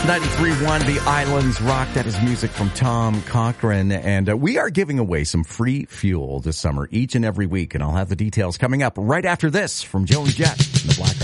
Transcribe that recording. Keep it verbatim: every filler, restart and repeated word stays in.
ninety-three point one, The Islands Rock. That is music from Tom Cochrane. And uh, we are giving away some free fuel this summer each and every week. And I'll have the details coming up right after this from Joan Jett and the Black